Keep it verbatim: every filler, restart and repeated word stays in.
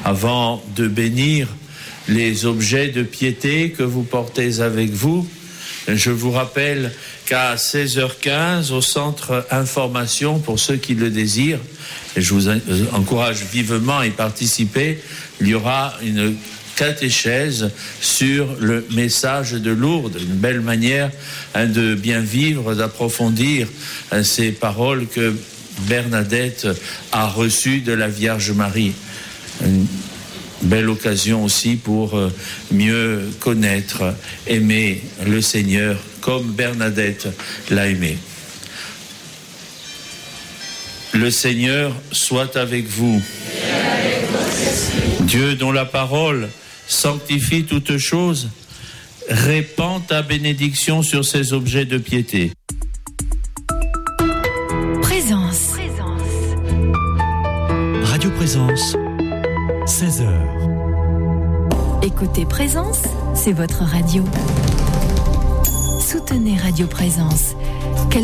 Avant de bénir les objets de piété que vous portez avec vous, je vous rappelle qu'à seize heures quinze, au centre information, pour ceux qui le désirent, et je vous encourage vivement à y participer, il y aura une catéchèse sur le message de Lourdes, une belle manière hein, de bien vivre, d'approfondir hein, ces paroles que Bernadette a reçues de la Vierge Marie. Une belle occasion aussi pour euh, mieux connaître, aimer le Seigneur comme Bernadette l'a aimé. Le Seigneur soit avec vous. Dieu dont la parole sanctifie toutes choses, répand ta bénédiction sur ces objets de piété. Présence. Radio Présence, seize heures. Écoutez Présence, c'est votre radio. Soutenez Radio Présence.